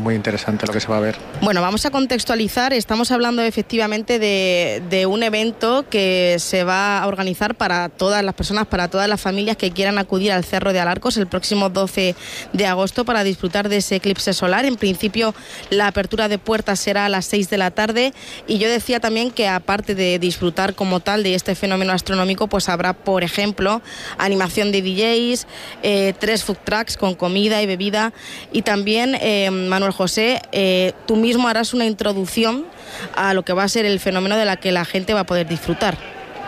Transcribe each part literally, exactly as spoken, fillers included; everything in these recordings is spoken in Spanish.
muy interesante lo que se va a ver. Bueno, vamos a contextualizar. Estamos hablando efectivamente de, de un evento que se va a organizar para todas las personas, para todas las familias que quieran acudir al Cerro de Alarcos el próximo doce de agosto para disfrutar de ese eclipse solar. En principio, la apertura de puertas será a las seis de la tarde y yo decía también que aparte de disfrutar como tal de este fenómeno astronómico, pues habrá, por ejemplo, animación de D Js, eh, tres food trucks con comida y bebida y también, eh, Manuel José, eh, tú mismo harás una introducción a lo que va a ser el fenómeno de la que la gente va a poder disfrutar.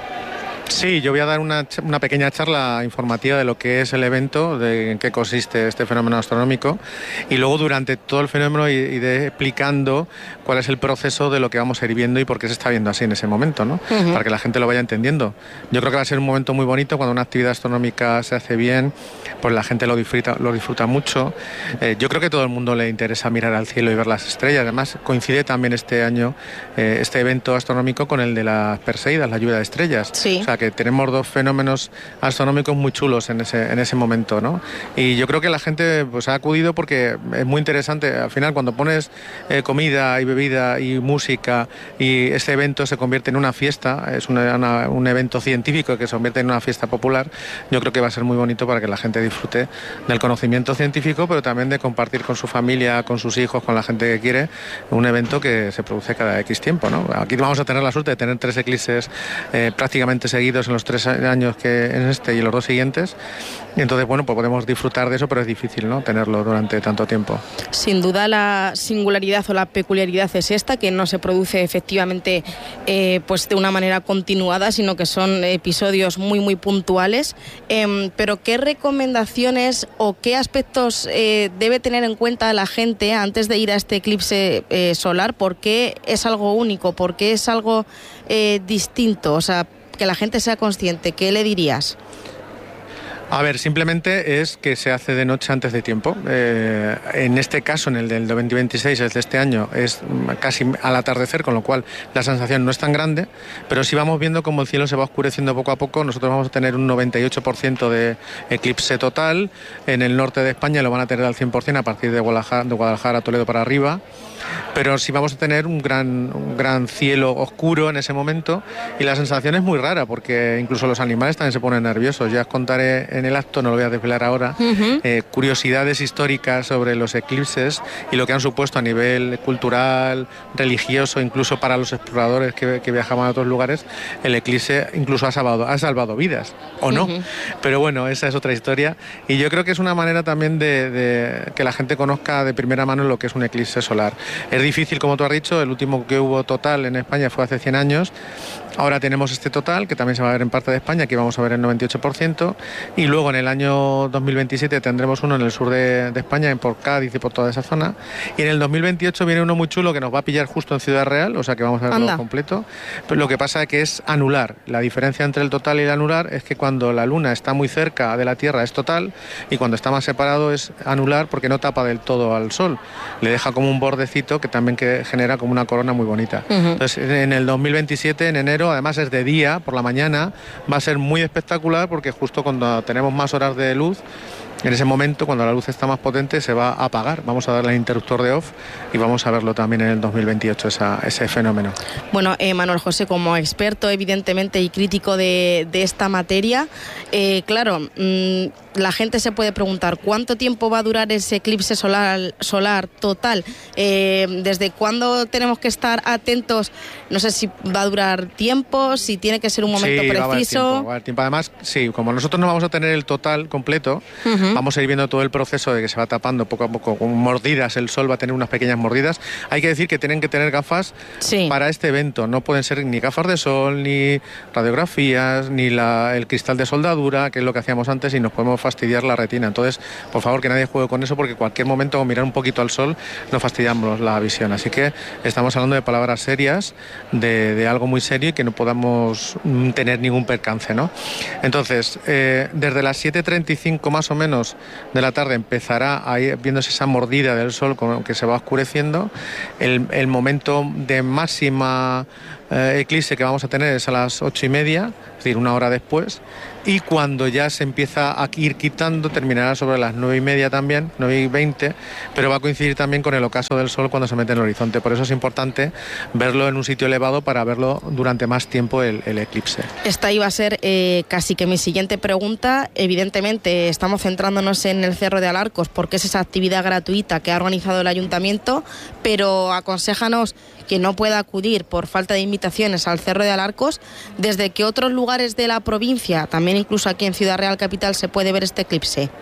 Sí, yo voy a dar una, una pequeña charla informativa de lo que es el evento, de en qué consiste este fenómeno astronómico y luego durante todo el fenómeno iré explicando cuál es el proceso de lo que vamos a ir viendo y por qué se está viendo así en ese momento, ¿no? Uh-huh. Para que la gente lo vaya entendiendo. Yo creo que va a ser un momento muy bonito cuando una actividad astronómica se hace bien, pues la gente lo disfruta, lo disfruta mucho. Eh, yo creo que a todo el mundo le interesa mirar al cielo y ver las estrellas. Además, coincide también este año eh, este evento astronómico con el de las Perseidas, la lluvia de estrellas. Sí. O sea, que tenemos dos fenómenos astronómicos muy chulos en ese, en ese momento, ¿no? Y yo creo que la gente pues ha acudido porque es muy interesante. Al final, cuando pones eh, comida y bebida y música y este evento se convierte en una fiesta, es una, una, un evento científico que se convierte en una fiesta popular, yo creo que va a ser muy bonito para que la gente disfrute del conocimiento científico, pero también de compartir con su familia, con sus hijos, con la gente que quiere, un evento que se produce cada X tiempo, ¿no? Aquí vamos a tener la suerte de tener tres eclipses eh, prácticamente seguidos en los tres años que en este y los dos siguientes, y entonces bueno, pues podemos disfrutar de eso, pero es difícil, ¿no?, tenerlo durante tanto tiempo. Sin duda la singularidad o la peculiaridad es esta, que no se produce efectivamente eh, pues de una manera continuada, sino que son episodios muy muy puntuales, eh, pero ¿qué recomendaciones o qué aspectos eh, debe tener en cuenta la gente antes de ir a este eclipse eh, solar? ¿Por qué es algo único? ¿Por qué es algo eh, distinto? O sea, que la gente sea consciente. ¿Qué le dirías? A ver, simplemente es que se hace de noche antes de tiempo. Eh, en este caso, en el del veinte veintiséis, el de este año, es casi al atardecer, con lo cual la sensación no es tan grande, pero si vamos viendo cómo el cielo se va oscureciendo poco a poco, nosotros vamos a tener un noventa y ocho por ciento de eclipse total. En el norte de España lo van a tener al cien por ciento a partir de Guadalajara, de Guadalajara a Toledo para arriba, pero sí vamos a tener un gran, un gran cielo oscuro en ese momento y la sensación es muy rara porque incluso los animales también se ponen nerviosos. Ya os contaré en el acto, no lo voy a desvelar ahora, uh-huh. eh, curiosidades históricas sobre los eclipses y lo que han supuesto a nivel cultural, religioso, incluso para los exploradores que, que viajaban a otros lugares. El eclipse incluso ha salvado, ha salvado vidas, o no, uh-huh. pero bueno, esa es otra historia y yo creo que es una manera también de, de que la gente conozca de primera mano lo que es un eclipse solar. Es difícil, como tú has dicho, el último que hubo total en España fue hace cien años, ahora tenemos este total, que también se va a ver en parte de España, aquí vamos a ver el noventa y ocho por ciento, y luego en el año dos mil veintisiete tendremos uno en el sur de, de España, en por Cádiz y por toda esa zona, y en el dos mil veintiocho viene uno muy chulo que nos va a pillar justo en Ciudad Real, o sea que vamos a verlo completo, pero lo que pasa es que es anular. La diferencia entre el total y el anular es que cuando la luna está muy cerca de la Tierra es total, y cuando está más separado es anular porque no tapa del todo al Sol, le deja como un bordecito que también que genera como una corona muy bonita. Uh-huh. Entonces en el dos mil veintisiete, en enero, además es de día, por la mañana, va a ser muy espectacular porque justo cuando tenemos más horas de luz, en ese momento, cuando la luz está más potente, se va a apagar. Vamos a darle al interruptor de off y vamos a verlo también en el dos mil veintiocho, esa, ese fenómeno. Bueno, eh, Manuel José, como experto evidentemente y crítico de, de esta materia, eh, claro, mmm, la gente se puede preguntar ¿cuánto tiempo va a durar ese eclipse solar, solar total? Eh, ¿Desde cuándo tenemos que estar atentos? No sé si va a durar tiempo, si tiene que ser un momento sí, preciso. Va a haber tiempo, va a haber tiempo. Además, sí, como nosotros no vamos a tener el total completo, uh-huh. vamos a ir viendo todo el proceso de que se va tapando poco a poco con mordidas, el sol va a tener unas pequeñas mordidas. Hay que decir que tienen que tener gafas sí. para este evento, no pueden ser ni gafas de sol, ni radiografías, ni la, el cristal de soldadura, que es lo que hacíamos antes y nos podemos fastidiar la retina. Entonces, por favor, que nadie juegue con eso porque cualquier momento con mirar un poquito al sol nos fastidiamos la visión. Así que estamos hablando de palabras serias, de, de algo muy serio y que no podamos tener ningún percance, ¿no? Entonces, eh, desde las siete treinta y cinco más o menos de la tarde empezará a ir viéndose esa mordida del sol con que se va oscureciendo. El, el momento de máxima eh, eclipse que vamos a tener es a las ocho y media, es decir, una hora después, y cuando ya se empieza a ir quitando terminará sobre las nueve y media también, nueve y veinte, pero va a coincidir también con el ocaso del sol cuando se mete en el horizonte. Por eso es importante verlo en un sitio elevado para verlo durante más tiempo el, el eclipse. Esta iba a ser eh, casi que mi siguiente pregunta. Evidentemente estamos centrándonos en el Cerro de Alarcos porque es esa actividad gratuita que ha organizado el ayuntamiento, pero aconséjanos que no pueda acudir por falta de invitaciones al Cerro de Alarcos, desde que otros lugares de la provincia, también incluso aquí en Ciudad Real Capital, se puede ver este eclipse.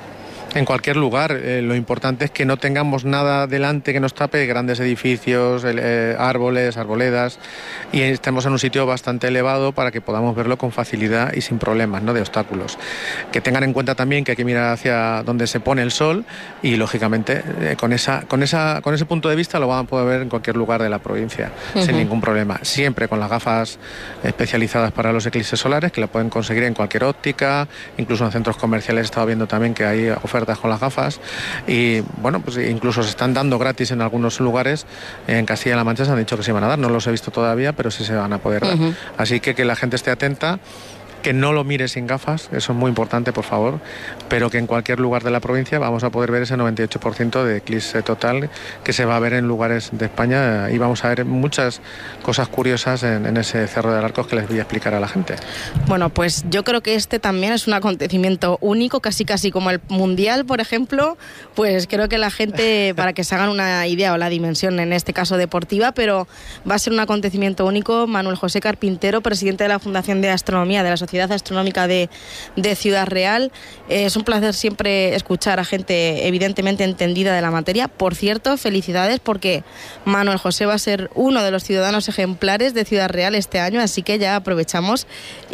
En cualquier lugar, eh, lo importante es que no tengamos nada delante que nos tape, grandes edificios, eh, árboles, arboledas, y estemos en un sitio bastante elevado para que podamos verlo con facilidad y sin problemas, ¿no?, de obstáculos. Que tengan en cuenta también que hay que mirar hacia donde se pone el sol y, lógicamente, eh, con, esa, con, esa, con ese punto de vista lo van a poder ver en cualquier lugar de la provincia, uh-huh. sin ningún problema. Siempre con las gafas especializadas para los eclipses solares, que la pueden conseguir en cualquier óptica, incluso en centros comerciales he estado viendo también que hay ofertas con las gafas, y bueno, pues incluso se están dando gratis en algunos lugares. En Castilla-La Mancha se han dicho que se van a dar, no los he visto todavía, pero sí se van a poder dar. Uh-huh. Así que que la gente esté atenta, que no lo mire sin gafas, eso es muy importante, por favor, pero que en cualquier lugar de la provincia vamos a poder ver ese noventa y ocho por ciento de eclipse total que se va a ver en lugares de España, y vamos a ver muchas cosas curiosas en, en ese Cerro de Alarcos que les voy a explicar a la gente. Bueno, pues yo creo que este también es un acontecimiento único, casi casi como el Mundial, por ejemplo, pues creo que la gente, para que se hagan una idea o la dimensión en este caso deportiva, pero va a ser un acontecimiento único. Manuel José Carpintero, presidente de la Fundación de Astronomía de la Sociedad Astronómica de, de Ciudad Real. Eh, es un placer siempre escuchar a gente evidentemente entendida de la materia. Por cierto, felicidades porque Manuel José va a ser uno de los ciudadanos ejemplares de Ciudad Real este año, así que ya aprovechamos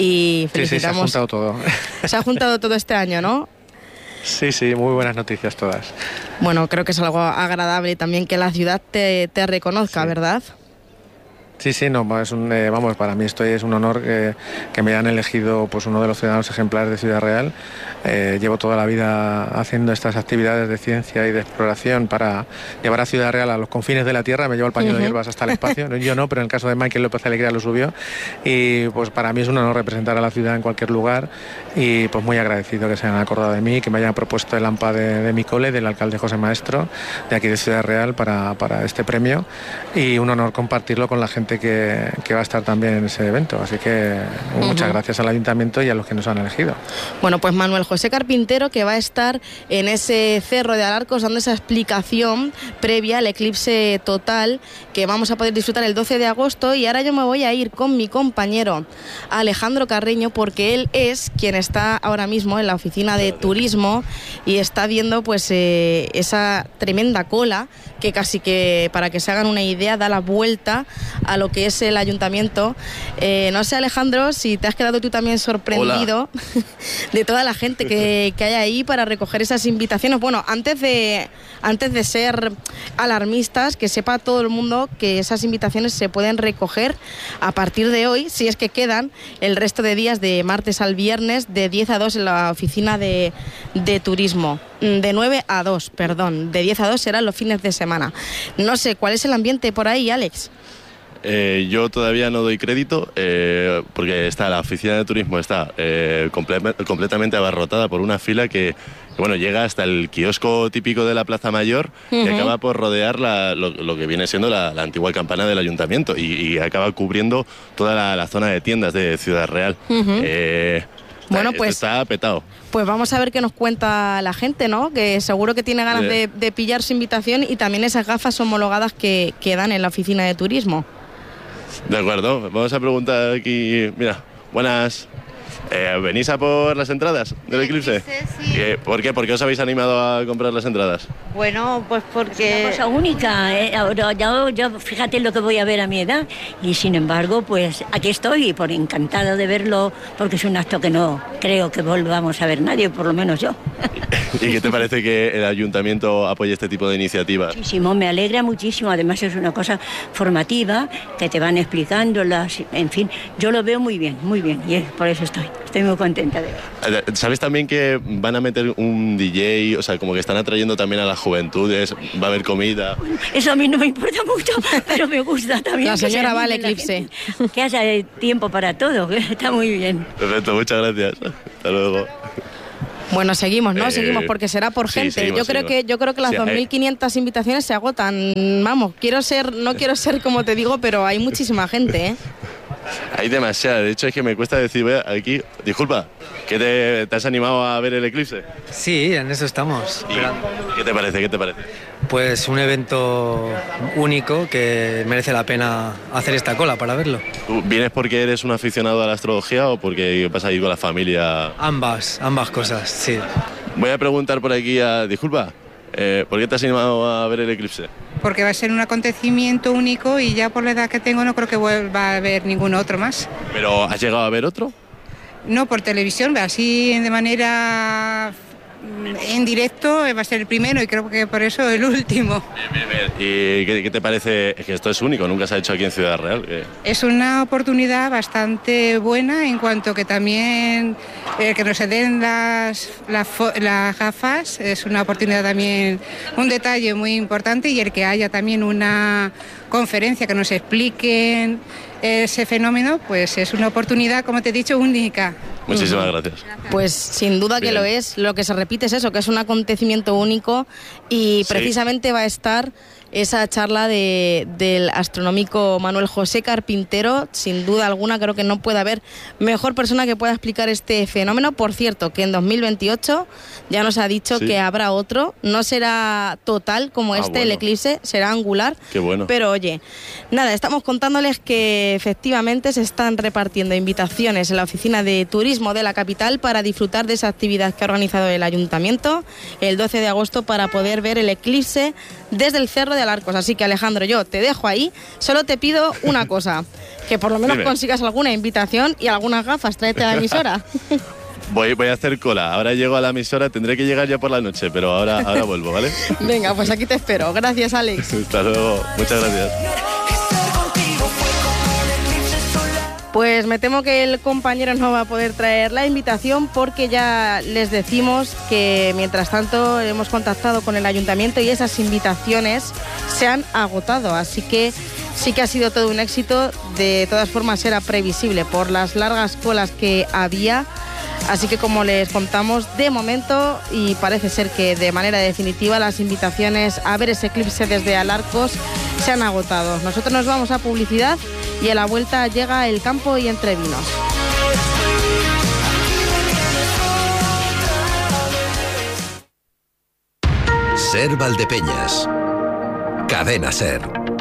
y felicitamos. Sí, sí, se ha juntado todo. Se ha juntado todo este año, ¿no? Sí, sí, muy buenas noticias todas. Bueno, creo que es algo agradable también que la ciudad te, te reconozca, sí. ¿Verdad? Sí, sí, no, es un, eh, vamos, para mí esto es un honor que, que me hayan elegido pues uno de los ciudadanos ejemplares de Ciudad Real. Eh, llevo toda la vida haciendo estas actividades de ciencia y de exploración para llevar a Ciudad Real a los confines de la Tierra. Me llevo el pañuelo uh-huh. de hierbas hasta el espacio. Yo no, pero en el caso de Michael López Alegría lo subió. Y pues para mí es un honor representar a la ciudad en cualquier lugar, y pues muy agradecido que se hayan acordado de mí, que me hayan propuesto el AMPA de, de mi cole, del alcalde José Maestro, de aquí de Ciudad Real, para, para este premio, y un honor compartirlo con la gente Que, que va a estar también en ese evento. Así que muchas uh-huh. gracias al ayuntamiento y a los que nos han elegido. Bueno, pues Manuel José Carpintero, que va a estar en ese Cerro de Alarcos dando esa explicación previa al eclipse total que vamos a poder disfrutar el doce de agosto. Y ahora yo me voy a ir con mi compañero Alejandro Carreño, porque él es quien está ahora mismo en la oficina de turismo y está viendo pues eh, esa tremenda cola que casi que, para que se hagan una idea, da la vuelta a lo que es el ayuntamiento. Eh, no sé, Alejandro, si te has quedado tú también sorprendido de toda la gente que, que hay ahí para recoger esas invitaciones. Bueno, antes de, antes de ser alarmistas, que sepa todo el mundo que esas invitaciones se pueden recoger a partir de hoy, si es que quedan, el resto de días de martes al viernes, de diez a dos en la oficina de, de turismo. De nueve a dos, perdón, de diez a dos serán los fines de semana. No sé, ¿cuál es el ambiente por ahí, Alex? Eh, yo todavía no doy crédito eh, porque está la oficina de turismo está eh, comple- completamente abarrotada por una fila que, que bueno, llega hasta el kiosco típico de la Plaza Mayor uh-huh. y acaba por rodear la, lo, lo que viene siendo la, la antigua campana del ayuntamiento y, y acaba cubriendo toda la, la zona de tiendas de Ciudad Real. Uh-huh. Eh, Bueno, pues está petado. Pues vamos a ver qué nos cuenta la gente, ¿no? Que seguro que tiene ganas de, de pillar su invitación y también esas gafas homologadas que, que dan en la oficina de turismo. De acuerdo, vamos a preguntar aquí. Mira, buenas. Eh, ¿Venís a por las entradas del eclipse? Sí. Eh, ¿Por qué? ¿Por qué os habéis animado a comprar las entradas? Bueno, pues porque... Es una cosa única, ¿eh? Ahora, yo, yo fíjate lo que voy a ver a mi edad y sin embargo, pues aquí estoy, por encantada de verlo, porque es un acto que no creo que volvamos a ver nadie, por lo menos yo. ¿Y qué te parece que el ayuntamiento apoye este tipo de iniciativas? Muchísimo, me alegra muchísimo. Además es una cosa formativa, que te van explicando las... En fin, yo lo veo muy bien, muy bien. Y por eso estoy, estoy muy contenta de ver. ¿Sabes también que van a meter un D J? O sea, como que están atrayendo también a las juventudes, va a haber comida. Eso a mí no me importa mucho, pero me gusta también. La señora que va al eclipse. Gente, que haya tiempo para todo, que está muy bien. Perfecto, muchas gracias. Hasta luego. Bueno, seguimos, ¿no? Eh, seguimos porque será por sí, gente. seguimos, yo creo seguimos. que yo creo que las Sí, dos mil quinientas invitaciones se agotan. Vamos, quiero ser no quiero ser como te digo, pero hay muchísima gente, ¿eh? Hay demasiada, de hecho es que me cuesta decir, ve, aquí, disculpa, ¿que te, te has animado a ver el eclipse? Sí, en eso estamos. ¿Y qué te parece? ¿Qué te parece? Pues un evento único que merece la pena hacer esta cola para verlo. ¿Tú vienes porque eres un aficionado a la astrología o porque vas a ir con la familia? Ambas, ambas cosas, sí. Voy a preguntar por aquí a, disculpa, eh, ¿por qué te has animado a ver el eclipse? Porque va a ser un acontecimiento único y ya por la edad que tengo no creo que vuelva a haber ningún otro más. ¿Pero has llegado a ver otro? No por televisión, así de manera en directo va a ser el primero y creo que por eso el último. Bien, bien, bien. ¿Y qué, qué te parece? Es que esto es único, nunca se ha hecho aquí en Ciudad Real. ¿Qué? Es una oportunidad bastante buena en cuanto que también eh, que nos se den las, las, las gafas es una oportunidad también, un detalle muy importante y el que haya también una conferencia que nos expliquen ese fenómeno, pues es una oportunidad, como te he dicho, única. Muchísimas gracias. Pues sin duda que Bien. lo es. Lo que se repite es eso, que es un acontecimiento único y Sí. precisamente va a estar esa charla de, del astronómico Manuel José Carpintero. Sin duda alguna creo que no puede haber mejor persona que pueda explicar este fenómeno. Por cierto, que en dos mil veintiocho ya nos ha dicho Sí. que habrá otro. No será total como Ah, este, bueno. el eclipse, será angular. Qué bueno. Pero oye, nada, estamos contándoles que efectivamente se están repartiendo invitaciones en la oficina de turismo de la capital para disfrutar de esa actividad que ha organizado el ayuntamiento el doce de agosto para poder ver el eclipse desde el Cerro de Alarcos. Así que Alejandro, yo te dejo ahí, solo te pido una cosa, que por lo menos Dime. consigas alguna invitación y algunas gafas, tráete a la emisora. Voy, voy a hacer cola, ahora llego a la emisora, tendré que llegar ya por la noche, pero ahora, ahora vuelvo, ¿vale? Venga, pues aquí te espero. Gracias, Alex. Hasta luego, muchas gracias. Pues me temo que el compañero no va a poder traer la invitación porque ya les decimos que mientras tanto hemos contactado con el ayuntamiento y esas invitaciones se han agotado, así que sí que ha sido todo un éxito. De todas formas era previsible por las largas colas que había, así que como les contamos, de momento y parece ser que de manera definitiva las invitaciones a ver ese eclipse desde Alarcos se han agotado. Nosotros nos vamos a publicidad y a la vuelta llega El Campo y Entre Vinos. Ser Valdepeñas. Cadena Ser.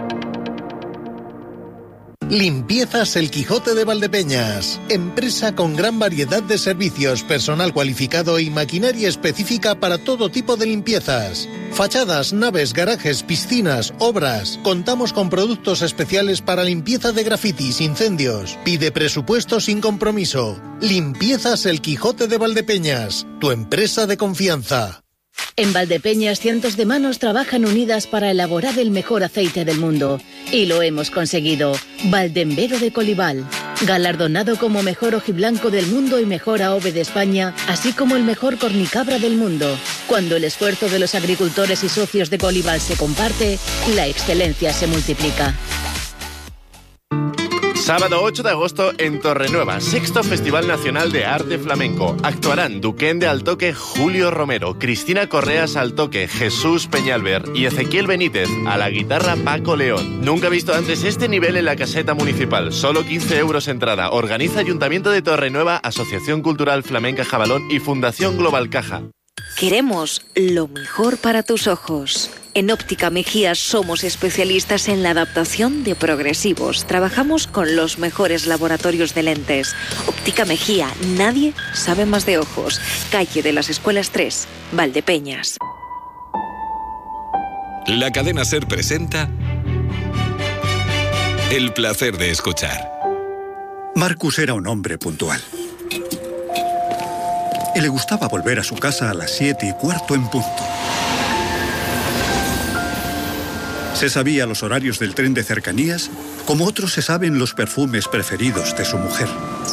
Limpiezas El Quijote de Valdepeñas. Empresa con gran variedad de servicios, personal cualificado y maquinaria específica para todo tipo de limpiezas. Fachadas, naves, garajes, piscinas, obras. Contamos con productos especiales para limpieza de grafitis, incendios. Pide presupuesto sin compromiso. Limpiezas El Quijote de Valdepeñas. Tu empresa de confianza. En Valdepeñas, cientos de manos trabajan unidas para elaborar el mejor aceite del mundo. Y lo hemos conseguido. Valdembero de Colival. Galardonado como mejor ojiblanco del mundo y mejor aove de España, así como el mejor cornicabra del mundo. Cuando el esfuerzo de los agricultores y socios de Colival se comparte, la excelencia se multiplica. Sábado ocho de agosto en Torrenueva, sexto Festival Nacional de Arte Flamenco. Actuarán Duquén de Altoque, Julio Romero, Cristina Correas al toque, Jesús Peñalver y Ezequiel Benítez, a la guitarra Paco León. Nunca visto antes este nivel en la caseta municipal, solo quince euros entrada. Organiza Ayuntamiento de Torrenueva, Asociación Cultural Flamenca Jabalón y Fundación Global Caja. Queremos lo mejor para tus ojos. En Óptica Mejías somos especialistas en la adaptación de progresivos. Trabajamos con los mejores laboratorios de lentes. Óptica Mejía, nadie sabe más de ojos. Calle de las Escuelas tres, Valdepeñas. La cadena SER presenta El placer de escuchar. Marcus era un hombre puntual. y le gustaba volver a su casa a las siete y cuarto en punto. Se sabía los horarios del tren de cercanías, como otros se saben los perfumes preferidos de su mujer.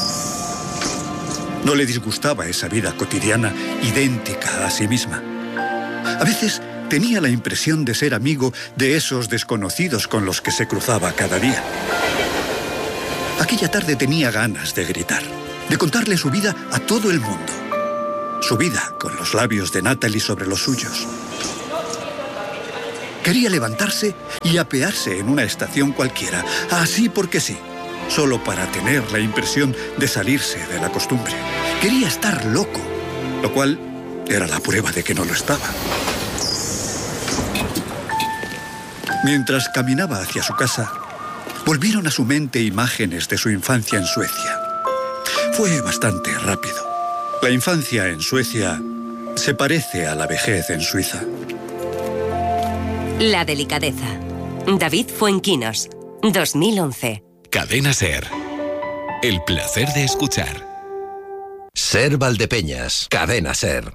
No le disgustaba esa vida cotidiana idéntica a sí misma. A veces tenía la impresión de ser amigo de esos desconocidos con los que se cruzaba cada día. Aquella tarde tenía ganas de gritar, de contarle su vida a todo el mundo. Su vida con los labios de Natalie sobre los suyos. Quería levantarse y apearse en una estación cualquiera, así porque sí, solo para tener la impresión de salirse de la costumbre. Quería estar loco, lo cual era la prueba de que no lo estaba. Mientras caminaba hacia su casa, volvieron a su mente imágenes de su infancia en Suecia. Fue bastante rápido. La infancia en Suecia se parece a la vejez en Suiza. La delicadeza. David Fuenquinos, dos mil once. Cadena SER. El placer de escuchar. SER Valdepeñas, Cadena SER.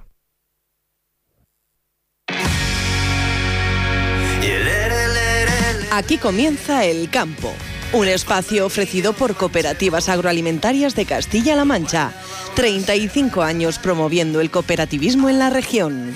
Aquí comienza El Campo, un espacio ofrecido por Cooperativas Agroalimentarias de Castilla-La Mancha. treinta y cinco años promoviendo el cooperativismo en la región.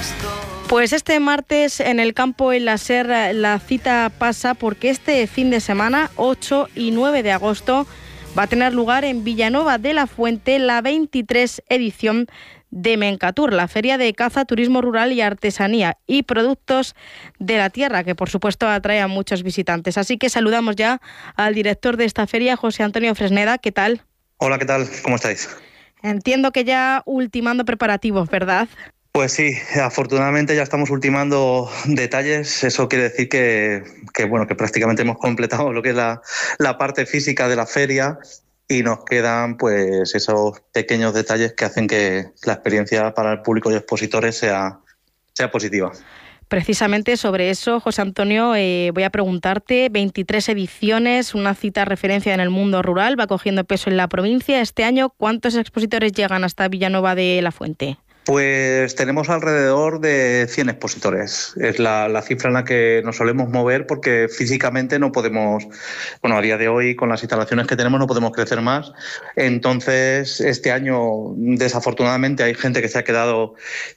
Pues este martes en El Campo, en la SER, la cita pasa porque este fin de semana, ocho y nueve de agosto, va a tener lugar en Villanueva de la Fuente la veintitrés edición de Mencatur, la feria de caza, turismo rural y artesanía y productos de la tierra, que por supuesto atrae a muchos visitantes. Así que saludamos ya al director de esta feria, José Antonio Fresneda. ¿Qué tal? Hola, ¿qué tal? ¿Cómo estáis? Entiendo que ya ultimando preparativos, ¿verdad? Pues sí, afortunadamente ya estamos ultimando detalles. Eso quiere decir que, que bueno, que prácticamente hemos completado lo que es la, la parte física de la feria y nos quedan pues esos pequeños detalles que hacen que la experiencia para el público y expositores sea, sea positiva. Precisamente sobre eso, José Antonio, eh, voy a preguntarte, veintitrés ediciones, una cita referencia en el mundo rural, va cogiendo peso en la provincia. Este año, ¿cuántos expositores llegan hasta Villanueva de la Fuente? Pues tenemos alrededor de cien expositores. Es la, la cifra en la que nos solemos mover porque físicamente no podemos, bueno, a día de hoy con las instalaciones que tenemos no podemos crecer más. Entonces, este año desafortunadamente hay gente que se ha quedado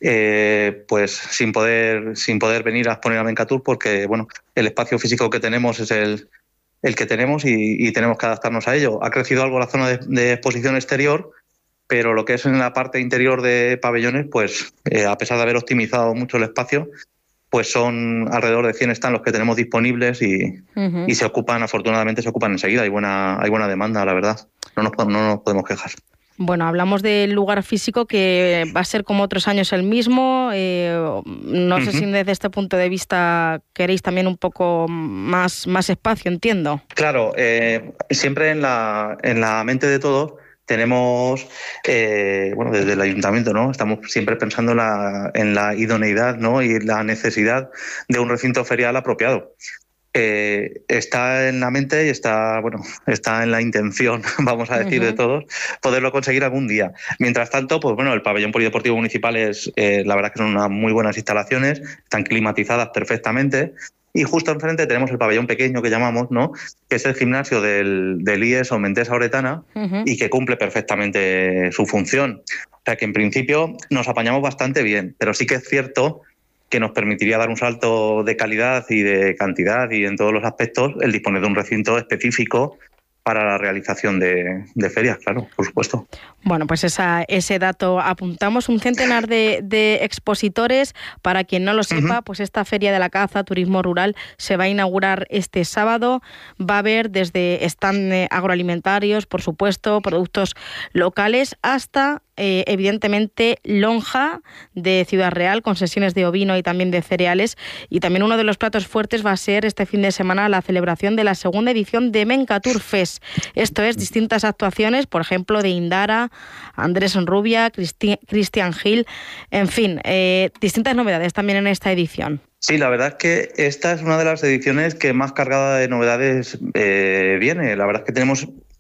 eh, pues sin poder, sin poder venir a exponer a Mencatur porque, bueno, el espacio físico que tenemos es el, el que tenemos y, y tenemos que adaptarnos a ello. Ha crecido algo la zona de, de exposición exterior, pero lo que es en la parte interior de pabellones, pues eh, a pesar de haber optimizado mucho el espacio, pues son alrededor de cien stands los que tenemos disponibles y, uh-huh. y se ocupan, afortunadamente se ocupan enseguida. Hay buena, hay buena demanda, la verdad. No nos, no nos podemos quejar. Bueno, hablamos del lugar físico que va a ser como otros años el mismo. Eh, no uh-huh. sé si desde este punto de vista queréis también un poco más, más espacio, entiendo. Claro, eh, siempre en la, en la mente de todos tenemos, eh, bueno, desde el ayuntamiento, ¿no? Estamos siempre pensando en la, en la idoneidad, ¿no? Y la necesidad de un recinto ferial apropiado. Eh, está en la mente y está, bueno, está en la intención, vamos a decir, uh-huh. de todos, poderlo conseguir algún día. Mientras tanto, pues bueno, el pabellón polideportivo municipal es, eh, la verdad que son unas muy buenas instalaciones, están climatizadas perfectamente. Y justo enfrente tenemos el pabellón pequeño que llamamos, ¿no? Que es el gimnasio del, del I E S o Mentesa Oretana uh-huh. y que cumple perfectamente su función. O sea que en principio nos apañamos bastante bien, pero sí que es cierto que nos permitiría dar un salto de calidad y de cantidad y en todos los aspectos el disponer de un recinto específico para la realización de, de ferias, claro, por supuesto. Bueno, pues esa, ese dato apuntamos, un centenar de, de expositores. Para quien no lo sepa, uh-huh. pues esta Feria de la Caza, Turismo Rural, se va a inaugurar este sábado. Va a haber desde stand agroalimentarios, por supuesto, productos locales, hasta eh, evidentemente lonja de Ciudad Real, con sesiones de ovino y también de cereales. Y también uno de los platos fuertes va a ser este fin de semana la celebración de la segunda edición de Mencatur Fest. Esto es, distintas actuaciones, por ejemplo, de Indara, Andrés Rubia, Cristi- Cristian Gil, en fin, eh, distintas novedades también en esta edición. Sí, la verdad es que esta es una de las ediciones que más cargada de novedades eh, viene. La verdad es que tenemos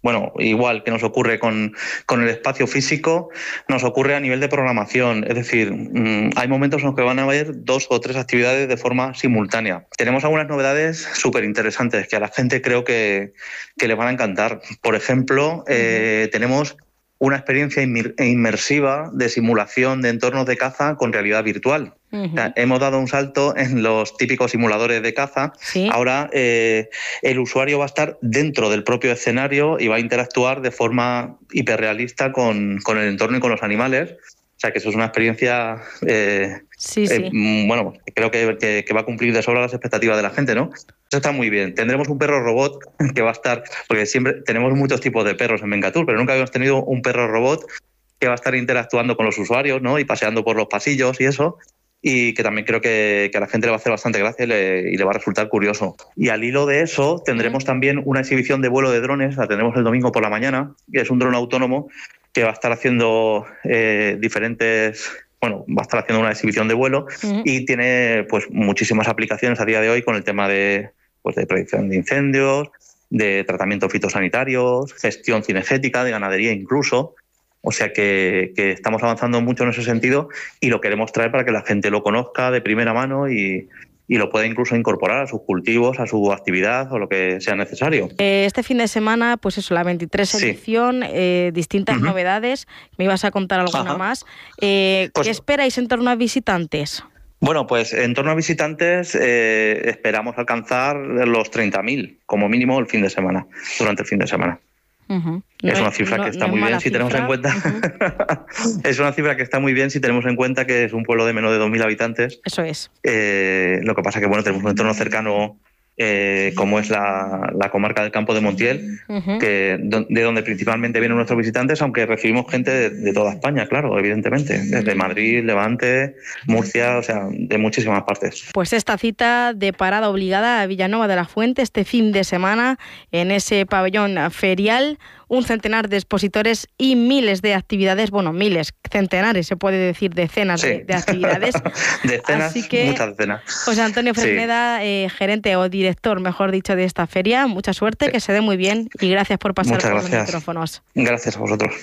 bueno, igual que nos ocurre con, con el espacio físico, nos ocurre a nivel de programación. Es decir, mmm, hay momentos en los que van a haber dos o tres actividades de forma simultánea. Tenemos algunas novedades súper interesantes que a la gente creo que, que les van a encantar. Por ejemplo, eh, uh-huh. tenemos una experiencia inmersiva de simulación de entornos de caza con realidad virtual. Uh-huh. O sea, hemos dado un salto en los típicos simuladores de caza. ¿Sí? Ahora eh, el usuario va a estar dentro del propio escenario y va a interactuar de forma hiperrealista con, con el entorno y con los animales. O sea, que eso es una experiencia, eh, sí, sí. Eh, bueno, creo que, que, que va a cumplir de sobra las expectativas de la gente, ¿no? Eso está muy bien. Tendremos un perro robot que va a estar, porque siempre tenemos muchos tipos de perros en Vengatur, pero nunca habíamos tenido un perro robot que va a estar interactuando con los usuarios, ¿no? Y paseando por los pasillos y eso. Y que también creo que, que a la gente le va a hacer bastante gracia y le, y le va a resultar curioso. Y al hilo de eso tendremos también una exhibición de vuelo de drones, la tenemos el domingo por la mañana, que es un dron autónomo que va a estar haciendo eh, diferentes... Bueno, va a estar haciendo una exhibición de vuelo uh-huh. y tiene pues muchísimas aplicaciones a día de hoy con el tema de, pues, de predicción de incendios, de tratamientos fitosanitarios, gestión cinegética, de ganadería incluso. O sea que, que estamos avanzando mucho en ese sentido y lo queremos traer para que la gente lo conozca de primera mano y, y lo pueda incluso incorporar a sus cultivos, a su actividad o lo que sea necesario. Eh, este fin de semana, pues eso, la veintitrés edición, sí. eh, distintas uh-huh. novedades. Me ibas a contar alguna Ajá. más. Eh, pues, ¿Qué esperáis en torno a visitantes? Bueno, pues en torno a visitantes eh, esperamos alcanzar los treinta mil, como mínimo el fin de semana, durante el fin de semana. Uh-huh. Es no una cifra no, que está no muy bien si cifra. tenemos en cuenta. Uh-huh. Es una cifra que está muy bien si tenemos en cuenta que es un pueblo de menos de dos mil habitantes. Eso es. Eh, lo que pasa es que bueno, tenemos un entorno cercano eh, como es la, la comarca del Campo de Montiel, uh-huh. que, de donde principalmente vienen nuestros visitantes, aunque recibimos gente de, de toda España, claro, evidentemente, desde Madrid, Levante, Murcia, o sea, de muchísimas partes. Pues esta cita de parada obligada a Villanueva de la Fuente este fin de semana en ese pabellón ferial, un centenar de expositores y miles de actividades, bueno, miles, centenares, se puede decir decenas sí. de, de actividades. Decenas, Así que, muchas decenas. José Antonio Fresneda, sí. eh, gerente o director, mejor dicho, de esta feria, mucha suerte, sí. que se dé muy bien y gracias por pasar muchas por gracias. los micrófonos. Gracias a vosotros.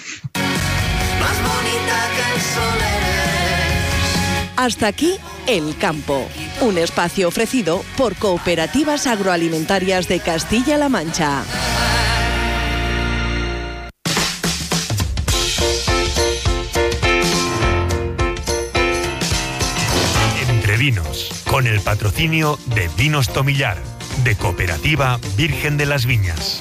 Más bonita que el sol eres. Hasta aquí El Campo, un espacio ofrecido por Cooperativas Agroalimentarias de Castilla-La Mancha. Vinos, con el patrocinio de Vinos Tomillar, de Cooperativa Virgen de las Viñas.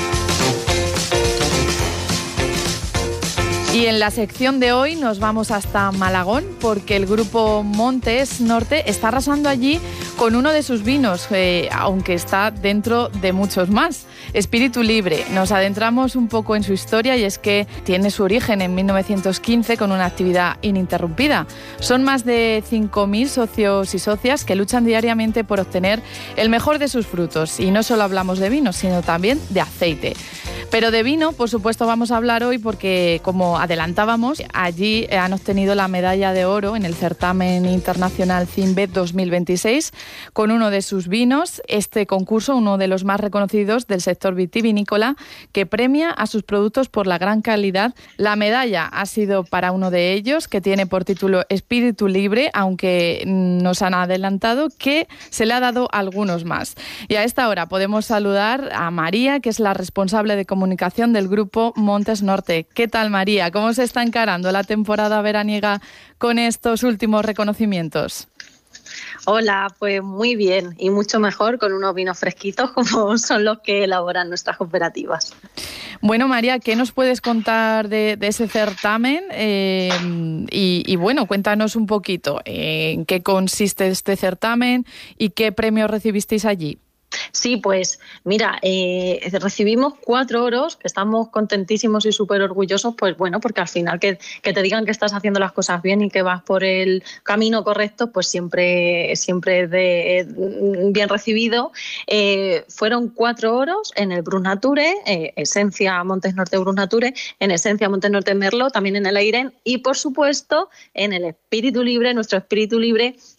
Y en la sección de hoy nos vamos hasta Malagón porque el grupo Montes Norte está arrasando allí con uno de sus vinos, eh, aunque está dentro de muchos más. Espíritu Libre. Nos adentramos un poco en su historia y es que tiene su origen en mil novecientos quince con una actividad ininterrumpida. Son más de cinco mil socios y socias que luchan diariamente por obtener el mejor de sus frutos. Y no solo hablamos de vino, sino también de aceite. Pero de vino, por supuesto, vamos a hablar hoy porque, como adelantábamos, allí han obtenido la medalla de oro en el certamen internacional Cinve dos mil veintiséis con uno de sus vinos. Este concurso, uno de los más reconocidos del sector vitivinícola, que premia a sus productos por la gran calidad. La medalla ha sido para uno de ellos, que tiene por título Espíritu Libre, aunque nos han adelantado que se le ha dado a algunos más. Y a esta hora podemos saludar a María, que es la responsable de comunicación del grupo Montes Norte. ¿Qué tal, María? ¿Cómo se está encarando la temporada veraniega con estos últimos reconocimientos? Hola, pues muy bien y mucho mejor con unos vinos fresquitos como son los que elaboran nuestras cooperativas. Bueno, María, ¿qué nos puedes contar de, de ese certamen? Eh, y, y bueno, cuéntanos un poquito eh, en qué consiste este certamen y qué premios recibisteis allí. Sí, pues mira, eh, recibimos cuatro oros, que estamos contentísimos y súper orgullosos, pues bueno, porque al final que, que te digan que estás haciendo las cosas bien y que vas por el camino correcto, pues siempre, siempre es de, bien recibido. Eh, fueron cuatro oros en el Brut Nature, eh, Esencia Montes Norte Brut Nature, en Esencia Montes Norte Merlot, también en el Airen y por supuesto en el Espíritu Libre, nuestro Espíritu Libre, que es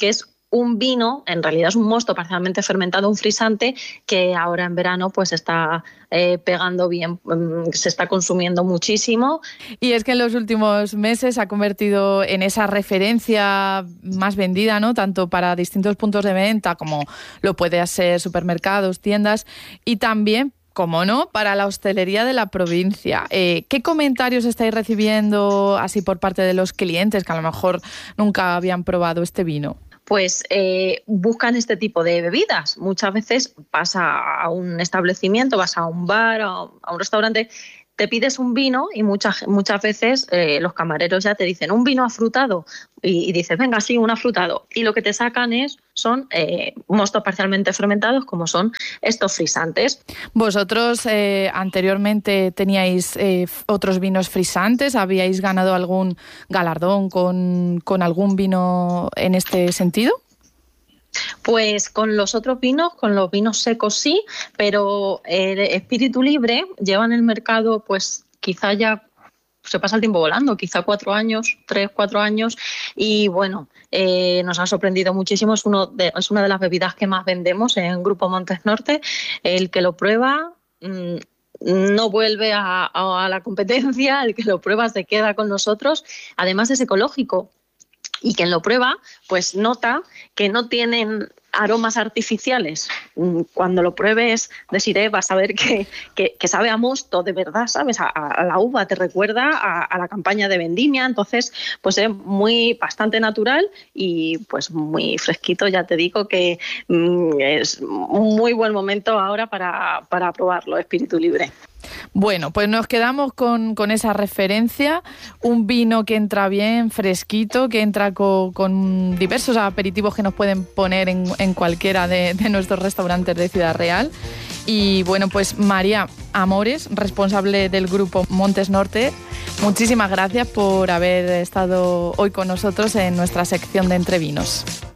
un vino, en realidad es un mosto parcialmente fermentado, un frisante, que ahora en verano pues está eh, pegando bien, se está consumiendo muchísimo. Y es que en los últimos meses se ha convertido en esa referencia más vendida, ¿no? Tanto para distintos puntos de venta como lo puede ser supermercados, tiendas, y también, como no, para la hostelería de la provincia. Eh, ¿Qué comentarios estáis recibiendo así por parte de los clientes que a lo mejor nunca habían probado este vino? Pues eh, buscan este tipo de bebidas. Muchas veces vas a un establecimiento, vas a un bar, a un restaurante, te pides un vino y muchas, muchas veces eh, los camareros ya te dicen un vino afrutado y, y dices, venga, sí, un afrutado. Y lo que te sacan es son eh, mostos parcialmente fermentados, como son estos frisantes. ¿Vosotros eh, anteriormente teníais eh, otros vinos frisantes? ¿Habíais ganado algún galardón con, con algún vino en este sentido? Pues con los otros vinos, con los vinos secos sí, pero el Espíritu Libre lleva en el mercado pues quizá ya se pasa el tiempo volando, quizá cuatro años, tres, cuatro años, y bueno, eh, nos ha sorprendido muchísimo, es, uno de, es una de las bebidas que más vendemos en Grupo Montes Norte. El que lo prueba mmm, no vuelve a, a, a la competencia, el que lo prueba se queda con nosotros, además es ecológico. Y quien lo prueba, pues nota que no tienen aromas artificiales. Cuando lo pruebes, deciré, vas a ver que, que, que sabe a mosto, de verdad, ¿sabes? A, a la uva, te recuerda a, a la campaña de vendimia, entonces pues es muy, bastante natural y pues muy fresquito, ya te digo que mm, es un muy buen momento ahora para, para probarlo, Espíritu Libre. Bueno, pues nos quedamos con, con esa referencia, un vino que entra bien, fresquito, que entra con, con diversos aperitivos que nos pueden poner en, en cualquiera de, de nuestros restaurantes de Ciudad Real. Y bueno, pues María Amores, responsable del Grupo Montes Norte, muchísimas gracias por haber estado hoy con nosotros en nuestra sección de Entre Vinos.